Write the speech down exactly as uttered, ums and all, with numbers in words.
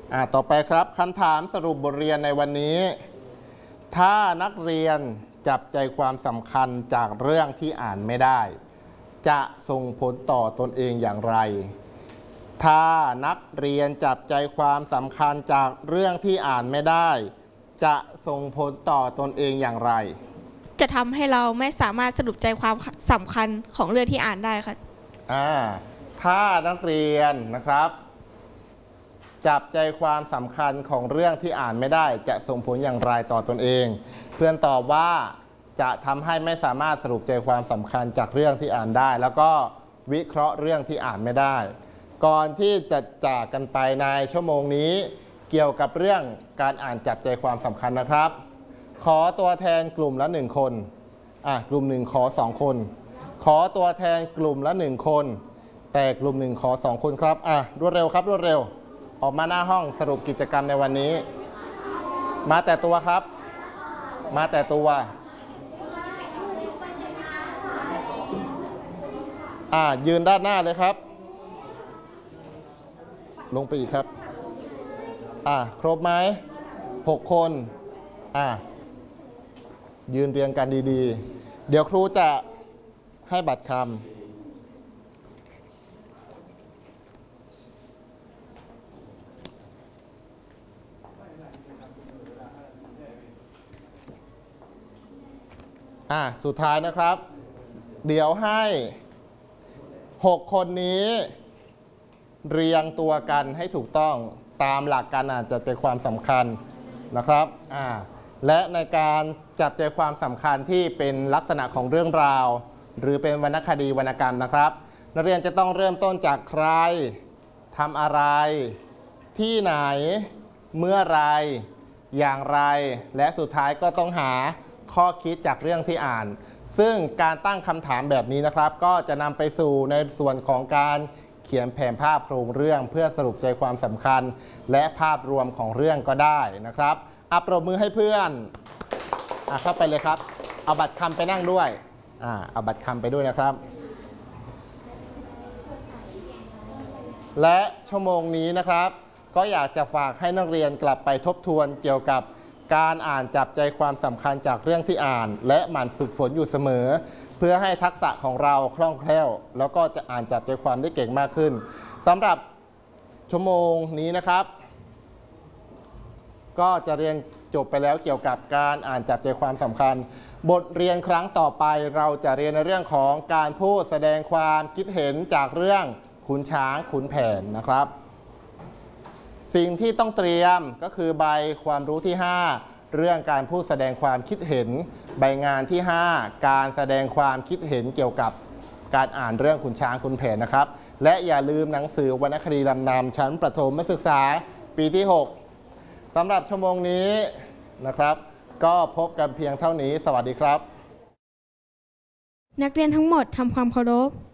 อ่าต่อไปครับคำถามสรุปบทเรียนในวันนี้ ถ้านักเรียนจับใจความสำคัญจากเรื่องที่อ่านไม่ได้จะส่งผลต่อตนเองอย่างไรถ้านักเรียนจับใจความสำคัญจากเรื่องที่อ่านไม่ได้จะส่งผลต่อตนเองอย่างไรจะทำให้เราไม่สามารถสรุปใจความสำคัญของเรื่องที่อ่านได้ค่ะอ่าถ้านักเรียนนะครับจับใจความสำคัญของเรื่องที่อ่านไม่ได้จะส่งผลอย่างไรต่อตนเองเพื่อนตอบว่าจะทำให้ไม่สามารถสรุปใจความสำคัญจากเรื่องที่อ่านได้แล้วก็วิเคราะห์เรื่องที่อ่านไม่ได้ก่อนที่จะจากกันไปในชั่วโมงนี้เกี่ยวกับเรื่องการอ่านจับใจความสำคัญนะครับขอตัวแทนกลุ่มละหนึ่งคนอ่ะกลุ่มหนึ่งขอสองคนขอตัวแทนกลุ่มละหนึ่งคนแต่กลุ่มหนึ่งขอสองคนครับอ่ะรวดเร็วครับรวดเร็วออกมาหน้าห้องสรุปกิจกรรมในวันนี้มาแต่ตัวครับมาแต่ตัวอ่ะยืนด้านหน้าเลยครับลงไปอีกครับอ่ะครบไหมหกคนอ่ะยืนเรียงกันดีๆเดี๋ยวครูจะให้บัตรคำอ่ะสุดท้ายนะครับเดี๋ยวให้หกคนนี้เรียงตัวกันให้ถูกต้องตามหลักการอ่านจับใจความสำคัญนะครับอ่าและในการจับใจความสำคัญที่เป็นลักษณะของเรื่องราวหรือเป็นวรรณคดีวรรณกรรมนะครับนักเรียนจะต้องเริ่มต้นจากใครทำอะไรที่ไหนเมื่อไรอย่างไรและสุดท้ายก็ต้องหาข้อคิดจากเรื่องที่อ่านซึ่งการตั้งคำถามแบบนี้นะครับก็จะนำไปสู่ในส่วนของการเขียนแผนภาพโครงเรื่องเพื่อสรุปใจความสำคัญและภาพรวมของเรื่องก็ได้นะครับอัปรบมือให้เพื่อนอ่ะเข้าไปเลยครับเอาบัตรคำไปนั่งด้วยอ่าเอาบัตรคำไปด้วยนะครับและชั่วโมงนี้นะครับก็อยากจะฝากให้นักเรียนกลับไปทบทวนเกี่ยวกับการอ่านจับใจความสำคัญจากเรื่องที่อ่านและหมั่นฝึกฝนอยู่เสมอเพื่อให้ทักษะของเราคล่องแคล่วแล้วก็จะอ่านจับใจความได้เก่งมากขึ้นสำหรับชั่วโมงนี้นะครับก็จะเรียนจบไปแล้วเกี่ยวกับการอ่านจับใจความสำคัญบทเรียนครั้งต่อไปเราจะเรียนในเรื่องของการพูดแสดงความคิดเห็นจากเรื่องขุนช้างขุนแผนนะครับสิ่งที่ต้องเตรียมก็คือใบความรู้ที่ห้าเรื่องการพูดแสดงความคิดเห็นใบงานที่ห้าการแสดงความคิดเห็นเกี่ยวกับการอ่านเรื่องขุนช้างขุนแผนนะครับและอย่าลืมหนังสือวรรณคดีลำนำชั้นประถมศึกษาปีที่หกสำหรับชั่วโมงนี้นะครับก็พบกันเพียงเท่านี้สวัสดีครับนักเรียนทั้งหมดทำความเคารพ